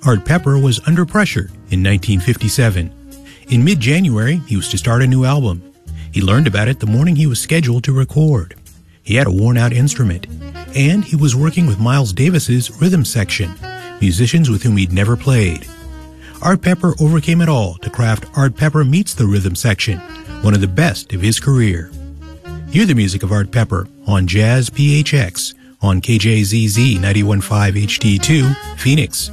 Art Pepper was under pressure in 1957. In mid-January, he was to start a new album. He learned about it the morning he was scheduled to record. He had a worn-out instrument, and he was working with Miles Davis's rhythm section, musicians with whom he'd never played. Art Pepper overcame it all to craft Art Pepper Meets the Rhythm Section, one of the best of his career. Hear the music of Art Pepper on Jazz PHX on KJZZ 91.5 HD2, Phoenix.